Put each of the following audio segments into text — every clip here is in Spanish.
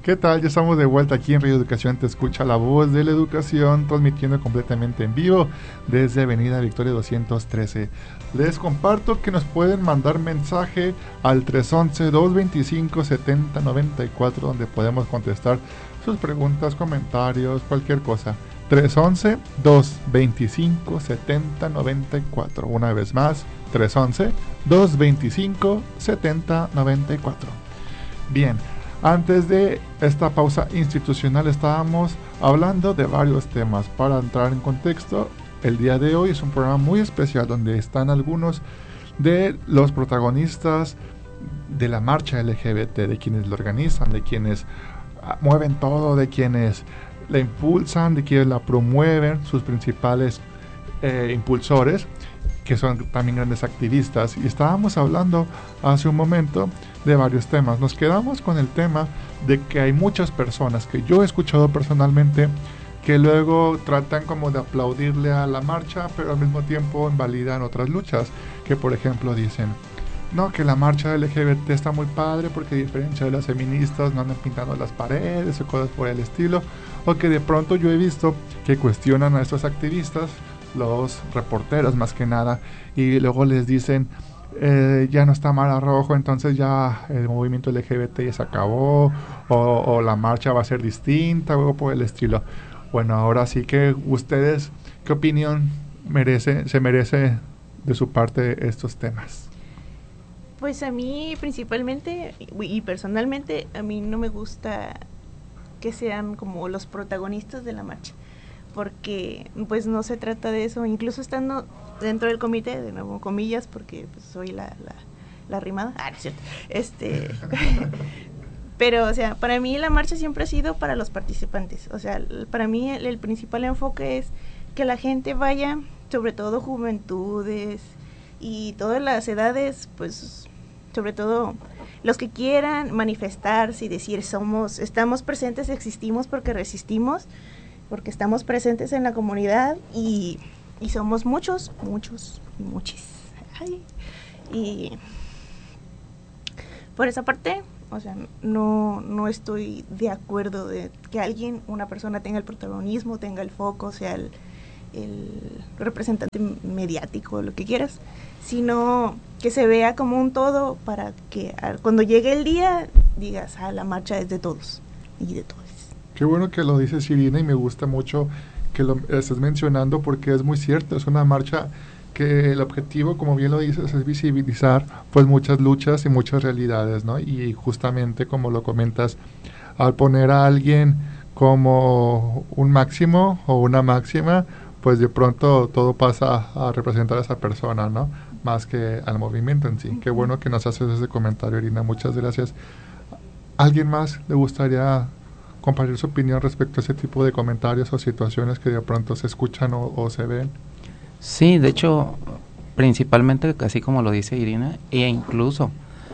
¿Qué tal? Ya estamos de vuelta aquí en Radio Educación. Te escucha la voz de la educación, transmitiendo completamente en vivo desde Avenida Victoria 213. Les comparto que nos pueden mandar mensaje al 311-225-7094, donde podemos contestar sus preguntas, comentarios, cualquier cosa. 311-225-7094. Una vez más, 311-225-7094. Bien. Antes de esta pausa institucional estábamos hablando de varios temas. Para entrar en contexto, el día de hoy es un programa muy especial donde están algunos de los protagonistas de la marcha LGBT, de quienes la organizan, de quienes mueven todo, de quienes la impulsan, de quienes la promueven, sus principales impulsores, que son también grandes activistas. Y estábamos hablando hace un momento de varios temas. Nos quedamos con el tema de que hay muchas personas que yo he escuchado personalmente que luego tratan como de aplaudirle a la marcha, pero al mismo tiempo invalidan otras luchas, que por ejemplo dicen, no, que la marcha LGBT está muy padre porque a diferencia de las feministas no andan pintando las paredes o cosas por el estilo, o que de pronto yo he visto que cuestionan a estos activistas, los reporteros más que nada, y luego les dicen ya no está Mara Rojo, entonces ya el movimiento LGBT ya se acabó, o la marcha va a ser distinta, o algo por el estilo. Bueno, ahora sí que ustedes, ¿qué opinión se merece de su parte estos temas? Pues a mí principalmente y personalmente a mí no me gusta que sean como los protagonistas de la marcha, porque pues no se trata de eso. Incluso estando dentro del comité, de nuevo comillas, porque pues, soy la rimada, no es cierto, pero o sea, para mí la marcha siempre ha sido para los participantes. O sea, para mí el principal enfoque es que la gente vaya, sobre todo juventudes y todas las edades, pues sobre todo los que quieran manifestarse y decir estamos presentes, existimos porque resistimos, porque estamos presentes en la comunidad y somos muchos. Ay. Y por esa parte, o sea, no estoy de acuerdo de que una persona tenga el protagonismo, tenga el foco, sea el representante mediático, lo que quieras, sino que se vea como un todo para que cuando llegue el día digas, la marcha es de todos y de todos. Qué bueno que lo dices, Irina, y me gusta mucho que lo estés mencionando porque es muy cierto, es una marcha que el objetivo, como bien lo dices, es visibilizar pues muchas luchas y muchas realidades, ¿no? Y justamente como lo comentas, al poner a alguien como un máximo o una máxima, pues de pronto todo pasa a representar a esa persona, ¿no? Más que al movimiento en sí. Qué bueno que nos haces ese comentario, Irina, muchas gracias. ¿Alguien más le gustaría compartir su opinión respecto a ese tipo de comentarios o situaciones que de pronto se escuchan o se ven? Sí, de hecho, principalmente, así como lo dice Irina, e incluso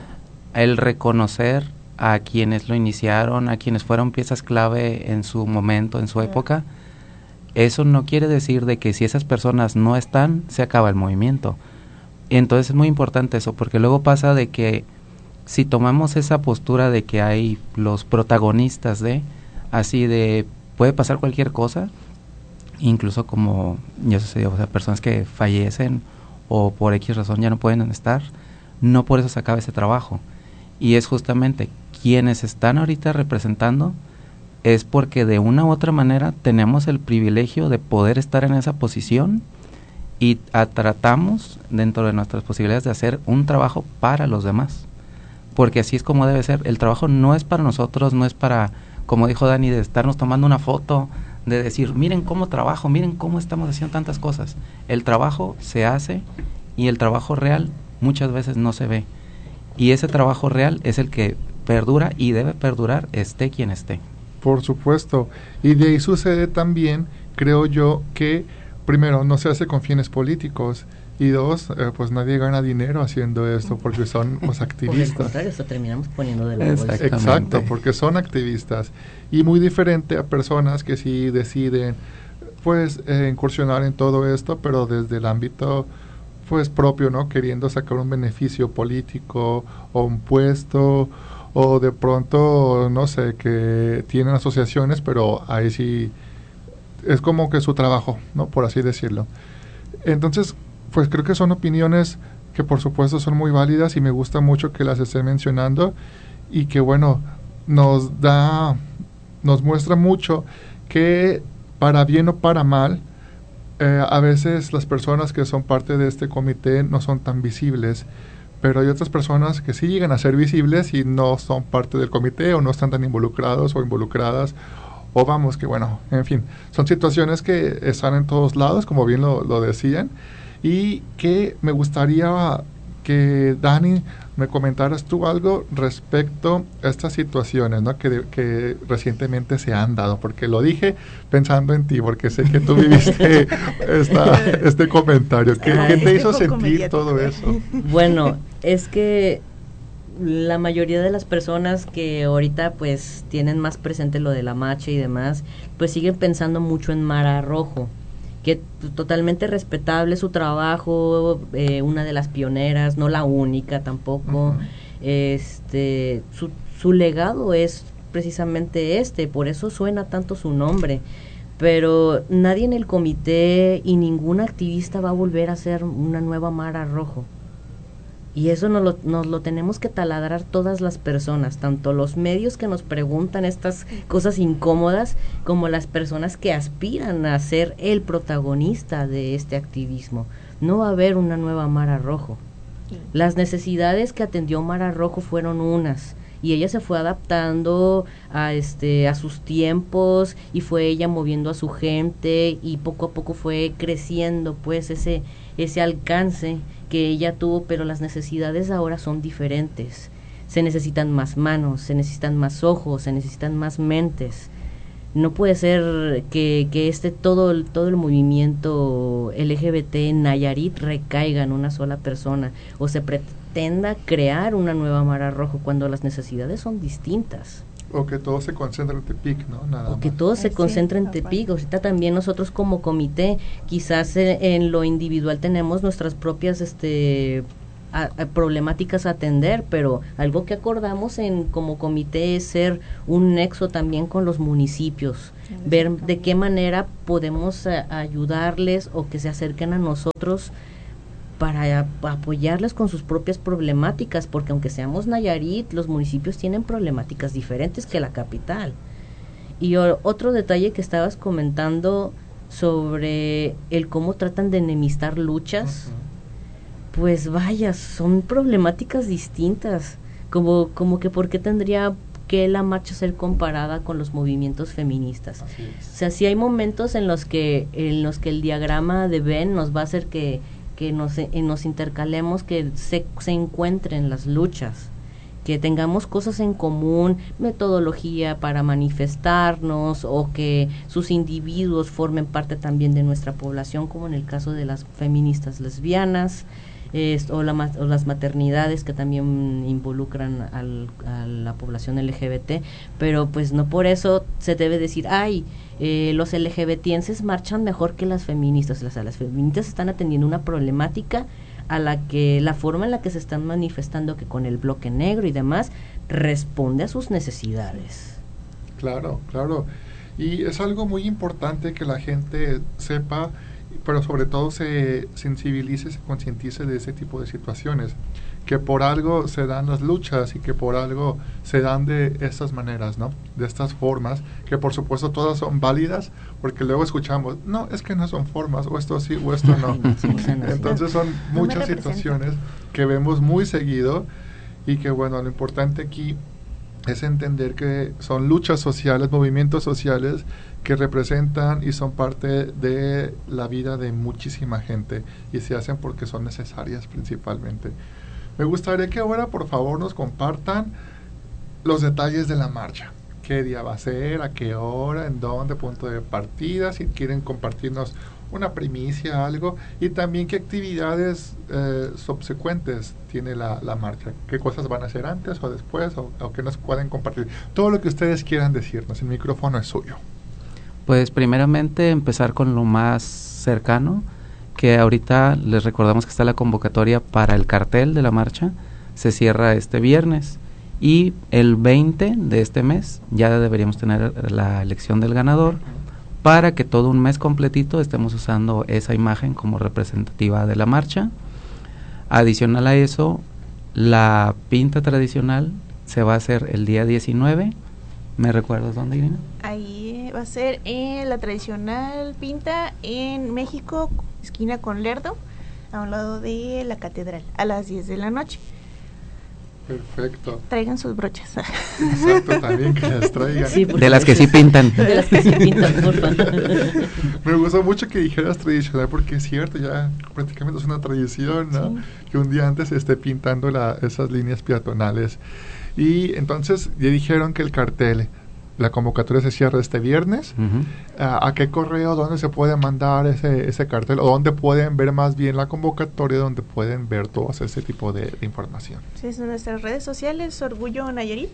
el reconocer a quienes lo iniciaron, a quienes fueron piezas clave en su momento, en su época, eso no quiere decir de que si esas personas no están, se acaba el movimiento. Entonces es muy importante eso, porque luego pasa de que si tomamos esa postura de que hay los protagonistas así de, puede pasar cualquier cosa, incluso como ya sucedió, o sea, personas que fallecen o por X razón ya no pueden estar, no por eso se acaba ese trabajo. Y es justamente quienes están ahorita representando, es porque de una u otra manera tenemos el privilegio de poder estar en esa posición y tratamos dentro de nuestras posibilidades de hacer un trabajo para los demás, porque así es como debe ser. El trabajo no es para nosotros, no es para, como dijo Dani, de estarnos tomando una foto, de decir, miren cómo trabajo, miren cómo estamos haciendo tantas cosas. El trabajo se hace y el trabajo real muchas veces no se ve, y ese trabajo real es el que perdura y debe perdurar, esté quien esté. Por supuesto, y de ahí sucede también, creo yo, que primero no se hace con fines políticos, y dos, pues nadie gana dinero haciendo esto porque son pues activistas. Por el contrario, eso terminamos poniendo de la bolsa. Exacto, porque son activistas, y muy diferente a personas que sí deciden pues incursionar en todo esto, pero desde el ámbito pues propio, ¿no? Queriendo sacar un beneficio político o un puesto o de pronto, no sé, que tienen asociaciones, pero ahí sí es como que su trabajo, ¿no? Por así decirlo. Entonces, pues creo que son opiniones que por supuesto son muy válidas y me gusta mucho que las esté mencionando y que bueno, nos muestra mucho que para bien o para mal, a veces las personas que son parte de este comité no son tan visibles, pero hay otras personas que sí llegan a ser visibles y no son parte del comité o no están tan involucrados o involucradas, o vamos, que bueno, en fin, son situaciones que están en todos lados, como bien lo decían, y que me gustaría que Dani me comentaras tú algo respecto a estas situaciones, ¿no? que recientemente se han dado, porque lo dije pensando en ti, porque sé que tú viviste este comentario. ¿Qué te hizo sentir todo eso? Bueno, es que la mayoría de las personas que ahorita pues tienen más presente lo de la marcha y demás, pues siguen pensando mucho en Mara Rojo, que totalmente respetable su trabajo, una de las pioneras, no la única tampoco. Su legado es precisamente por eso suena tanto su nombre, pero nadie en el comité y ningún activista va a volver a ser una nueva Mara Rojo. Y eso nos lo tenemos que taladrar todas las personas, tanto los medios que nos preguntan estas cosas incómodas, como las personas que aspiran a ser el protagonista de este activismo. No va a haber una nueva Mara Rojo. Las necesidades que atendió Mara Rojo fueron unas, y ella se fue adaptando a sus tiempos, y fue ella moviendo a su gente, y poco a poco fue creciendo pues ese alcance que ella tuvo, pero las necesidades ahora son diferentes. Se necesitan más manos, se necesitan más ojos, se necesitan más mentes. No puede ser que todo el movimiento LGBT en Nayarit recaiga en una sola persona, o se pretenda crear una nueva Mara Rojo cuando las necesidades son distintas. O que todo se concentra en Tepic, ¿no? Nada o que más. todo se concentra en Tepic. Ahorita también nosotros como comité, quizás en lo individual tenemos nuestras propias problemáticas a atender, pero algo que acordamos como comité es ser un nexo también con los municipios, ver de qué manera podemos ayudarles o que se acerquen a nosotros para apoyarles con sus propias problemáticas, porque aunque seamos Nayarit, los municipios tienen problemáticas diferentes que la capital. Y otro detalle que estabas comentando sobre el cómo tratan de enemistar luchas, pues vaya, son problemáticas distintas, como que por qué tendría que la marcha ser comparada con los movimientos feministas. O sea, sí hay momentos en los que el diagrama de Venn nos va a hacer que nos intercalemos, que se encuentren las luchas, que tengamos cosas en común, metodología para manifestarnos, o que sus individuos formen parte también de nuestra población, como en el caso de las feministas lesbianas, o las maternidades que también involucran a la población LGBT, pero pues no por eso se debe decir, los LGBTienses marchan mejor que las feministas. O sea, las feministas están atendiendo una problemática a la forma en la que se están manifestando, que con el bloque negro y demás, responde a sus necesidades. Claro. Y es algo muy importante que la gente sepa, pero sobre todo se sensibilice, se concientice de ese tipo de situaciones, que por algo se dan las luchas y que por algo se dan de estas maneras, ¿no? De estas formas, que por supuesto todas son válidas, porque luego escuchamos, no, es que no son formas, o esto sí, o esto no. Entonces son muchas situaciones que vemos muy seguido, y que bueno, lo importante aquí es entender que son luchas sociales, movimientos sociales que representan y son parte de la vida de muchísima gente, y se hacen porque son necesarias principalmente. Me gustaría que ahora por favor nos compartan los detalles de la marcha. ¿Qué día va a ser? ¿A qué hora? ¿En dónde? ¿Punto de partida? Si quieren compartirnos una primicia, algo, y también qué actividades subsecuentes tiene la marcha, qué cosas van a hacer antes o después, o que nos pueden compartir, todo lo que ustedes quieran decirnos. El micrófono es suyo. Pues primeramente empezar con lo más cercano, que ahorita les recordamos que está la convocatoria para el cartel de la marcha, se cierra este viernes, y el 20 de este mes ya deberíamos tener la elección del ganador, para que todo un mes completito estemos usando esa imagen como representativa de la marcha. Adicional a eso, la pinta tradicional se va a hacer el día 19. ¿Me recuerdas dónde, Irina? Ahí va a ser la tradicional pinta en México, esquina con Lerdo, a un lado de la catedral, a las 10 de la noche. Perfecto. Traigan sus brochas. Exacto, también que las traigan. Sí, De las que sí pintan. De las que sí pintan, por favor. Me gustó mucho que dijeras tradicional, porque es cierto, ya prácticamente es una tradición, ¿no? Sí. Que un día antes se esté pintando esas líneas peatonales. Y entonces ya dijeron que el cartel, la convocatoria se cierra este viernes. Uh-huh. ¿A qué correo, dónde se puede mandar ese cartel? ¿O dónde pueden ver más bien la convocatoria, donde pueden ver todo ese tipo de información? Sí, es en nuestras redes sociales, Orgullo Nayarit,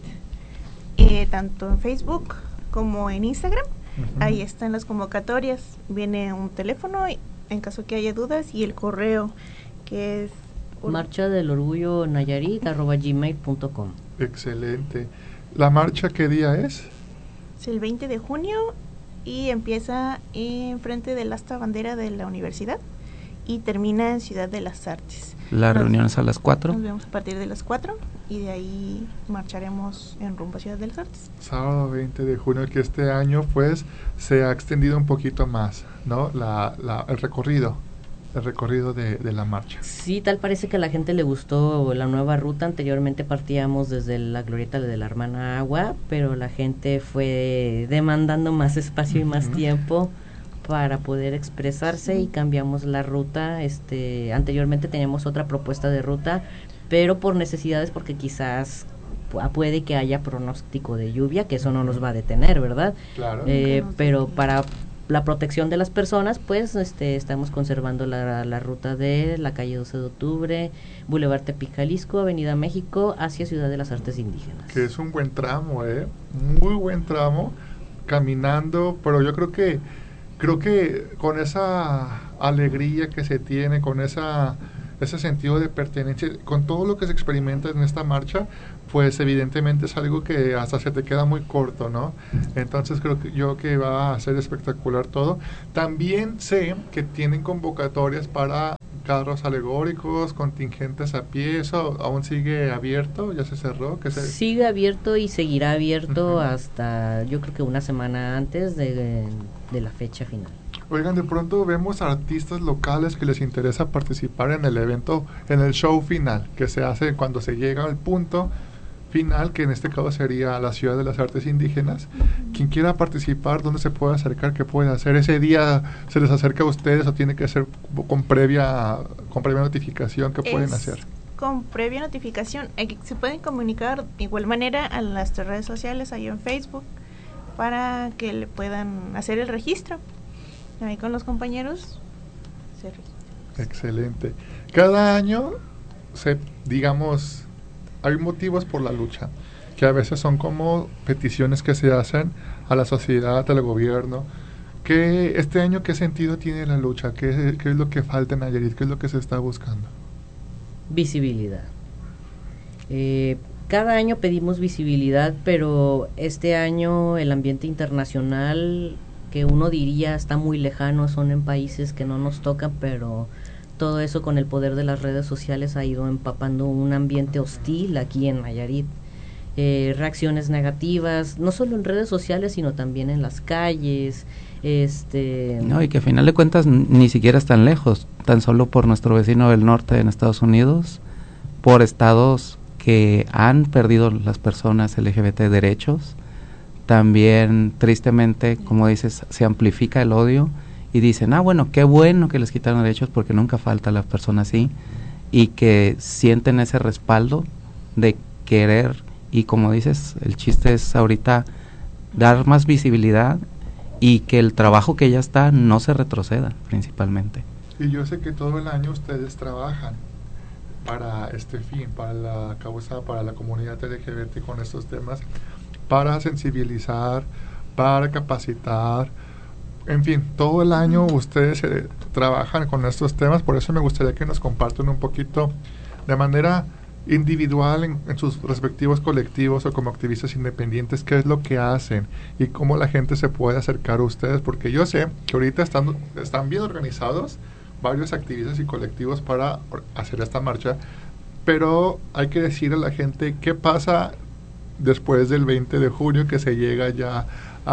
tanto en Facebook como en Instagram. Uh-huh. Ahí están las convocatorias. Viene un teléfono en caso que haya dudas, y el correo, que es marcha del orgullo nayarit@gmail.com. Excelente. ¿La marcha qué día es? Es el 20 de junio y empieza en frente del asta bandera de la universidad y termina en Ciudad de las Artes. La reunión es a las 4. Nos vemos a partir de las 4 y de ahí marcharemos en rumbo a Ciudad de las Artes. Sábado 20 de junio, que este año pues se ha extendido un poquito más, ¿no? El recorrido de la marcha. Sí, tal parece que a la gente le gustó la nueva ruta. Anteriormente partíamos desde la glorieta de la Hermana Agua, pero la gente fue demandando más espacio y más tiempo para poder expresarse, y cambiamos la ruta. Anteriormente teníamos otra propuesta de ruta, pero por necesidades, porque quizás puede que haya pronóstico de lluvia, que eso no nos va a detener, ¿verdad? Claro. Pero para la protección de las personas, pues estamos conservando la ruta de la calle 12 de octubre, Boulevard Tepic, Jalisco, Avenida México, hacia Ciudad de las Artes Indígenas. Que es un buen tramo, muy buen tramo, caminando, pero yo creo que con esa alegría que se tiene, con ese sentido de pertenencia, con todo lo que se experimenta en esta marcha, pues evidentemente es algo que hasta se te queda muy corto, ¿no? Entonces creo que va a ser espectacular todo. También sé que tienen convocatorias para carros alegóricos, contingentes a pie. ¿Eso aún sigue abierto? ¿Ya se cerró? Sigue abierto y seguirá abierto hasta, yo creo que una semana antes de la fecha final. Oigan, de pronto vemos artistas locales que les interesa participar en el evento, en el show final, que se hace cuando se llega al punto final, que en este caso sería la Ciudad de las Artes Indígenas. Quien quiera participar, ¿dónde se puede acercar? ¿Qué puede hacer? ¿Ese día se les acerca a ustedes o tiene que ser con previa notificación? ¿Qué pueden hacer? Con previa notificación. Se pueden comunicar de igual manera a las redes sociales, ahí en Facebook, para que le puedan hacer el registro. Ahí con los compañeros se registra. Excelente. Cada año hay motivos por la lucha, que a veces son como peticiones que se hacen a la sociedad, al gobierno. Este año, ¿qué sentido tiene la lucha? ¿Qué es lo que falta en Nayarit? ¿Qué es lo que se está buscando? Visibilidad. Cada año pedimos visibilidad, pero este año el ambiente internacional, que uno diría está muy lejano, son en países que no nos tocan, pero todo eso con el poder de las redes sociales ha ido empapando un ambiente hostil aquí en Nayarit. Reacciones negativas, no solo en redes sociales, sino también en las calles. No, y que a final de cuentas ni siquiera están lejos, tan solo por nuestro vecino del norte en Estados Unidos, por estados que han perdido las personas LGBT derechos. También, tristemente, como dices, se amplifica el odio y dicen, bueno, qué bueno que les quitaron derechos, porque nunca falta la persona así, y que sienten ese respaldo de querer, y como dices, el chiste es ahorita dar más visibilidad y que el trabajo que ya está no se retroceda, principalmente. Y yo sé que todo el año ustedes trabajan para este fin, para la causa, para la comunidad LGBT con estos temas, para sensibilizar, para capacitar, en fin, todo el año ustedes trabajan con estos temas. Por eso me gustaría que nos compartan un poquito de manera individual en sus respectivos colectivos o como activistas independientes, qué es lo que hacen y cómo la gente se puede acercar a ustedes, porque yo sé que ahorita están bien organizados varios activistas y colectivos para hacer esta marcha, pero hay que decirle a la gente qué pasa después del 20 de junio, que se llegue ya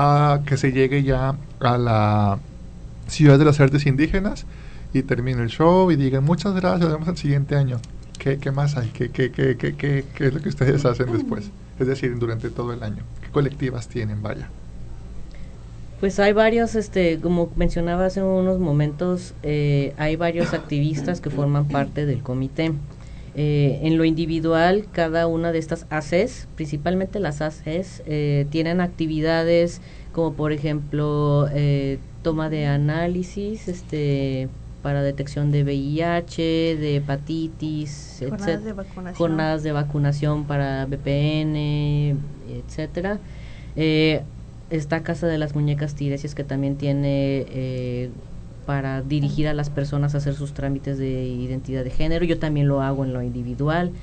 a la Ciudad de las Artes Indígenas y termine el show y digan muchas gracias, nos vemos el siguiente año. ¿Qué más hay? ¿Qué es lo que ustedes hacen después? Es decir, durante todo el año. ¿Qué colectivas tienen? Vaya. Pues hay varios, como mencionaba hace unos momentos, hay varios activistas que forman parte del comité. En lo individual, cada una de estas ACES, principalmente las ACES, tienen actividades como por ejemplo toma de análisis, para detección de VIH, de hepatitis, jornadas de vacunación para VPN, etcétera. Está Casa de las Muñecas Tiresias, que también tiene para dirigir a las personas a hacer sus trámites de identidad de género. Yo también lo hago en lo individual.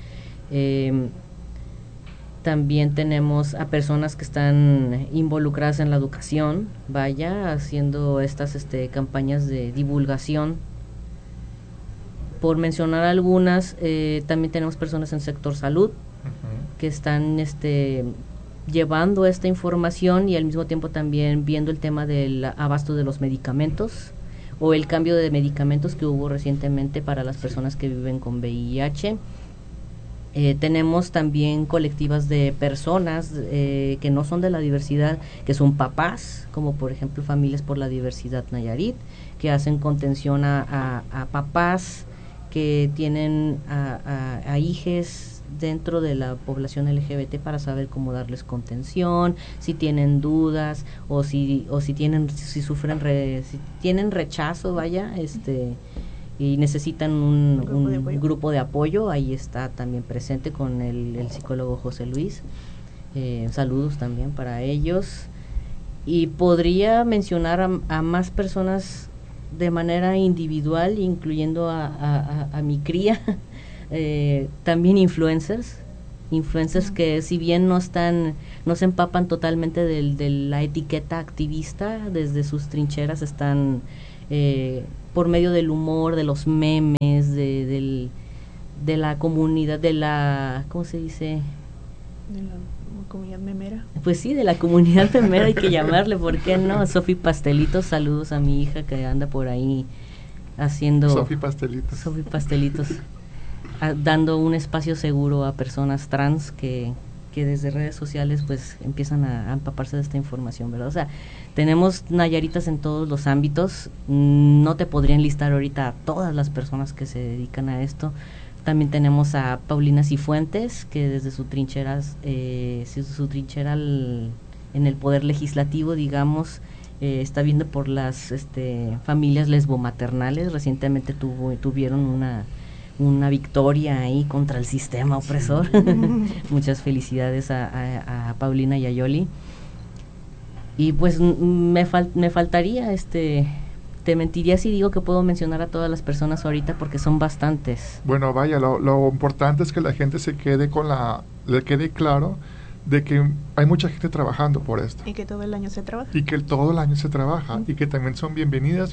También tenemos a personas que están involucradas en la educación, haciendo estas campañas de divulgación. Por mencionar algunas, también tenemos personas en sector salud que están llevando esta información y al mismo tiempo también viendo el tema del abasto de los medicamentos o el cambio de medicamentos que hubo recientemente para las personas que viven con VIH. Tenemos también colectivas de personas que no son de la diversidad, que son papás, como por ejemplo Familias por la Diversidad Nayarit, que hacen contención a papás que tienen a hijes dentro de la población LGBT para saber cómo darles contención, si tienen dudas o si tienen rechazo, y necesitan un grupo de apoyo. Ahí está también presente con el psicólogo José Luis. Saludos también para ellos. Y podría mencionar a más personas de manera individual, incluyendo a mi cría, también influencers que si bien no se empapan totalmente de la etiqueta activista, desde sus trincheras están por medio del humor, de los memes, de la comunidad, de la, ¿cómo se dice? De la comunidad memera. Pues sí, de la comunidad memera hay que llamarle, ¿por qué no? Sofi Pastelitos, saludos a mi hija que anda por ahí haciendo... Sofi Pastelitos, dando un espacio seguro a personas trans que desde redes sociales pues empiezan a empaparse de esta información, ¿verdad? O sea, tenemos nayaritas en todos los ámbitos. No te podría enlistar ahorita a todas las personas que se dedican a esto. También tenemos a Paulina Cifuentes, que desde su trinchera en el poder legislativo, digamos, está viendo por las familias lesbomaternales. Recientemente tuvieron una victoria ahí contra el sistema opresor. Muchas felicidades a Paulina y a Yoli. Y pues me faltaría, te mentiría si digo que puedo mencionar a todas las personas ahorita porque son bastantes. Bueno, vaya, lo importante es que la gente le quede claro de que hay mucha gente trabajando por esto. Y que todo el año se trabaja. Y que todo el año se trabaja. Y que también son bienvenidas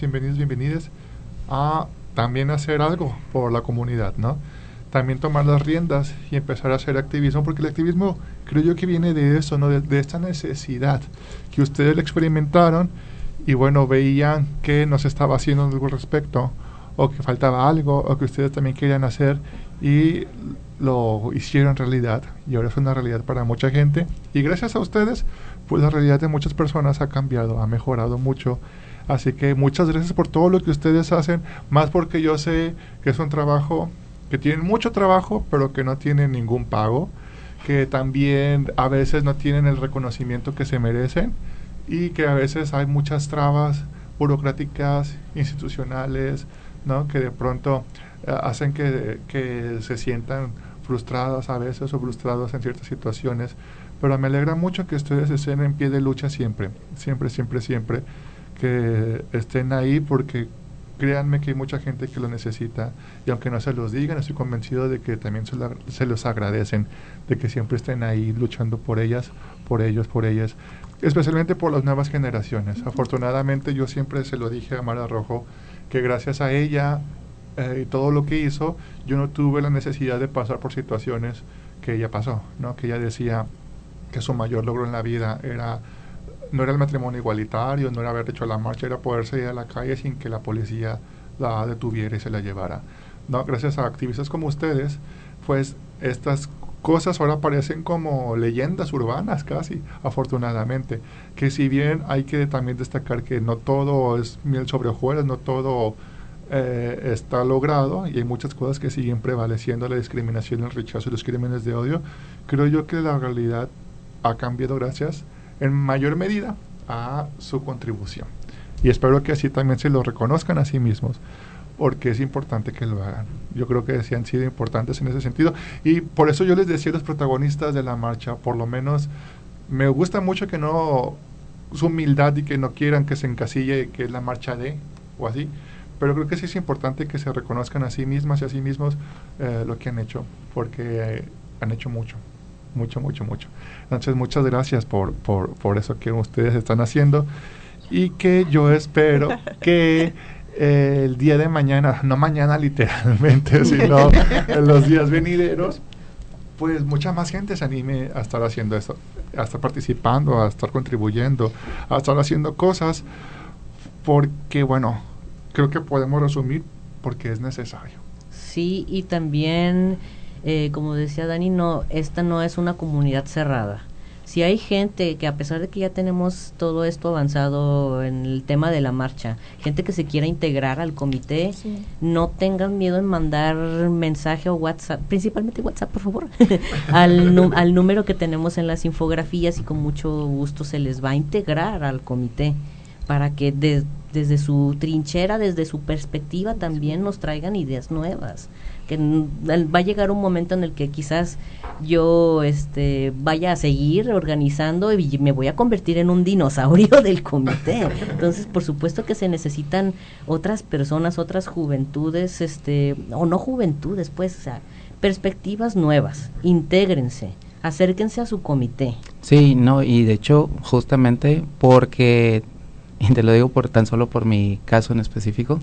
a también hacer algo por la comunidad, ¿no? También tomar las riendas y empezar a hacer activismo, porque el activismo creo yo que viene de eso, ¿no? De esta necesidad que ustedes lo experimentaron y bueno, veían que no se estaba haciendo algo al respecto, o que faltaba algo, o que ustedes también querían hacer y lo hicieron realidad, y ahora es una realidad para mucha gente, y gracias a ustedes, pues la realidad de muchas personas ha cambiado, ha mejorado mucho. Así que muchas gracias por todo lo que ustedes hacen, más porque yo sé que es un trabajo, que tienen mucho trabajo, pero que no tienen ningún pago, que también a veces no tienen el reconocimiento que se merecen y que a veces hay muchas trabas burocráticas, institucionales, ¿no? Que de pronto hacen que se sientan frustradas a veces o frustrados en ciertas situaciones. Pero me alegra mucho que ustedes estén en pie de lucha siempre, que estén ahí, porque créanme que hay mucha gente que lo necesita, y aunque no se los digan, estoy convencido de que también se los agradecen, de que siempre estén ahí luchando por ellas, por ellos, por ellas, especialmente por las nuevas generaciones. Afortunadamente, yo siempre se lo dije a Mara Rojo, que gracias a ella y todo lo que hizo, yo no tuve la necesidad de pasar por situaciones que ella pasó, ¿no? Que ella decía que su mayor logro en la vida no era el matrimonio igualitario, no era haber hecho la marcha, era poderse ir a la calle sin que la policía la detuviera y se la llevara, ¿no? Gracias a activistas como ustedes, pues estas cosas ahora parecen como leyendas urbanas casi, afortunadamente, que si bien hay que también destacar que no todo es miel sobre hojuelas, no todo está logrado, y hay muchas cosas que siguen prevaleciendo, la discriminación, el rechazo y los crímenes de odio. Creo yo que la realidad ha cambiado gracias en mayor medida a su contribución, y espero que así también se lo reconozcan a sí mismos, porque es importante que lo hagan. Yo creo que sí han sido importantes en ese sentido, y por eso yo les decía a los protagonistas de la marcha, por lo menos me gusta mucho que no, su humildad, y que no quieran que se encasille que es la marcha de, o así, pero creo que sí es importante que se reconozcan a sí mismas y a sí mismos lo que han hecho, porque han hecho mucho. Entonces, muchas gracias por eso que ustedes están haciendo, y que yo espero que el día de mañana, no mañana literalmente, sino en los días venideros, pues mucha más gente se anime a estar haciendo eso, a estar participando, a estar contribuyendo, a estar haciendo cosas, porque bueno, creo que podemos resumir porque es necesario. Sí, y también, como decía Dani, esta no es una comunidad cerrada. Si hay gente que, a pesar de que ya tenemos todo esto avanzado en el tema de la marcha, gente que se quiera integrar al comité, sí, no tengan miedo en mandar mensaje o WhatsApp, principalmente WhatsApp, por favor, al número que tenemos en las infografías, y con mucho gusto se les va a integrar al comité, para que desde su trinchera, desde su perspectiva, también nos traigan ideas nuevas. Que va a llegar un momento en el que quizás yo vaya a seguir organizando y me voy a convertir en un dinosaurio del comité. Entonces, por supuesto que se necesitan otras personas, otras juventudes, o no juventudes, pues, o sea, perspectivas nuevas. Intégrense, acérquense a su comité. Sí, no, y de hecho, justamente porque, y te lo digo tan solo por mi caso en específico,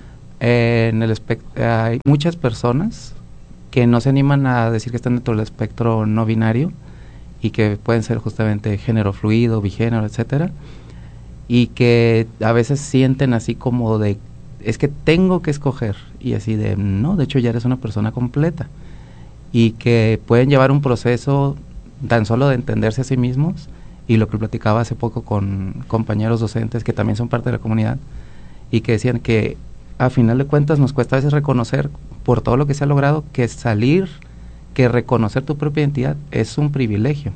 hay muchas personas que no se animan a decir que están dentro del espectro no binario, y que pueden ser justamente género fluido, bigénero, etcétera, y que a veces sienten así como de, es que tengo que escoger, y así de, no, de hecho ya eres una persona completa, y que pueden llevar un proceso tan solo de entenderse a sí mismos, y lo que platicaba hace poco con compañeros docentes que también son parte de la comunidad, y que decían que a final de cuentas nos cuesta a veces reconocer, por todo lo que se ha logrado, que reconocer tu propia identidad es un privilegio,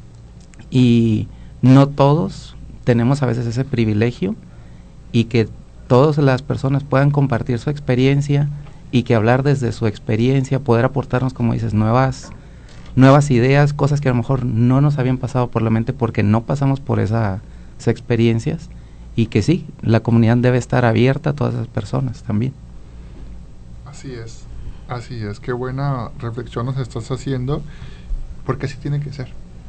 y no todos tenemos a veces ese privilegio, y que todas las personas puedan compartir su experiencia, y que hablar desde su experiencia, poder aportarnos, como dices, nuevas ideas, cosas que a lo mejor no nos habían pasado por la mente porque no pasamos por esas experiencias, y que sí, la comunidad debe estar abierta a todas esas personas también. Así es, qué buena reflexión nos estás haciendo, porque así tiene que ser.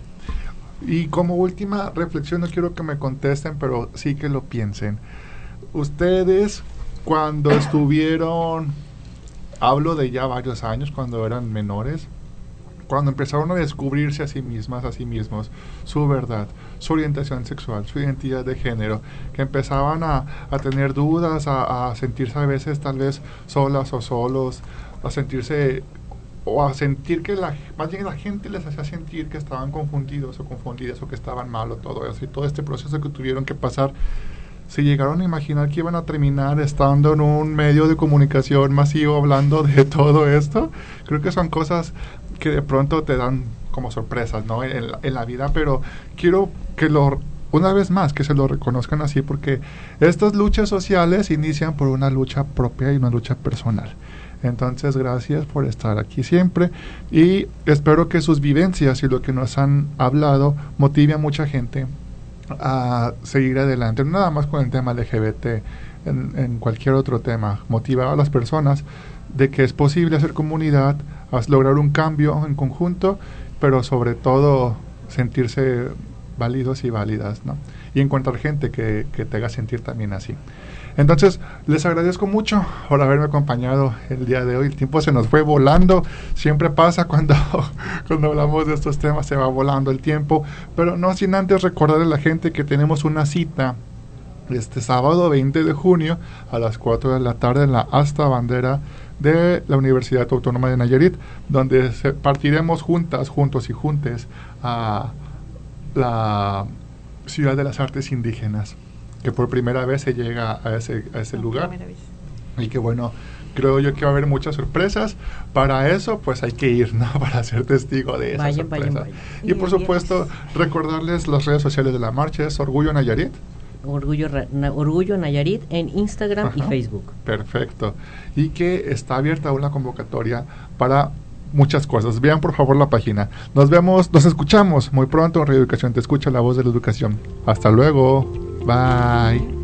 Y como última reflexión, no quiero que me contesten, pero sí que lo piensen. Ustedes, cuando estuvieron, hablo de ya varios años, cuando eran menores, cuando empezaron a descubrirse a sí mismas, a sí mismos, su verdad, su orientación sexual, su identidad de género, que empezaban a tener dudas, a sentirse a veces tal vez solas o solos, a sentirse, o a sentir que más bien la gente les hacía sentir que estaban confundidos o confundidas, o que estaban mal, o todo eso, y todo este proceso que tuvieron que pasar, se llegaron a imaginar que iban a terminar estando en un medio de comunicación masivo hablando de todo esto. Creo que son cosas que de pronto te dan como sorpresas, ¿no? en la vida, pero quiero que una vez más, que se lo reconozcan así, porque estas luchas sociales inician por una lucha propia y una lucha personal. Entonces, gracias por estar aquí siempre, y espero que sus vivencias y lo que nos han hablado motive a mucha gente a seguir adelante, no nada más con el tema LGBT, en cualquier otro tema, motivar a las personas de que es posible hacer comunidad, lograr un cambio en conjunto, pero sobre todo sentirse válidos y válidas, ¿no? Y encontrar gente que te haga sentir también así. Entonces, les agradezco mucho por haberme acompañado el día de hoy. El tiempo se nos fue volando. Siempre pasa cuando hablamos de estos temas, se va volando el tiempo. Pero no sin antes recordarle a la gente que tenemos una cita este sábado 20 de junio a las 4 de la tarde en la asta bandera de la Universidad Autónoma de Nayarit, donde partiremos juntos y juntes a la Ciudad de las Artes Indígenas, que por primera vez se llega a ese lugar. Y que bueno, creo yo que va a haber muchas sorpresas. Para eso, pues hay que ir, ¿no? Para ser testigo de esa sorpresa. Y por supuesto, recordarles las redes sociales de la marcha, es Orgullo Nayarit. Orgullo Nayarit en Instagram y Facebook. Perfecto. Y que está abierta una convocatoria para muchas cosas. Vean por favor la página. Nos escuchamos muy pronto en Radio Educación Te Escucha, la voz de la educación. Hasta luego. Bye.